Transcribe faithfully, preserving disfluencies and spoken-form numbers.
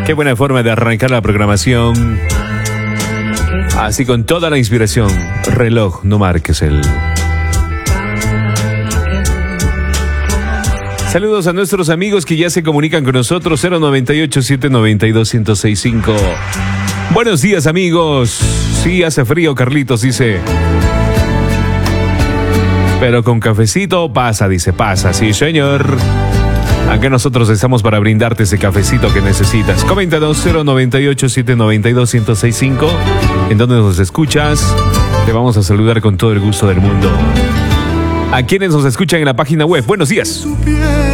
Qué buena forma de arrancar la programación. Así con toda la inspiración. Reloj, no marques el... Saludos a nuestros amigos que ya se comunican con nosotros. Cero noventa y ocho, siete noventa y dos, ciento sesenta y cinco. Buenos días, amigos. Sí, hace frío, Carlitos dice. Pero con cafecito pasa, dice, pasa. Sí, señor. Acá nosotros estamos para brindarte ese cafecito que necesitas. Coméntanos cero noventa y ocho, siete noventa y dos, ciento sesenta y cinco. En donde nos escuchas. Te vamos a saludar con todo el gusto del mundo. A quienes nos escuchan en la página web. Buenos días.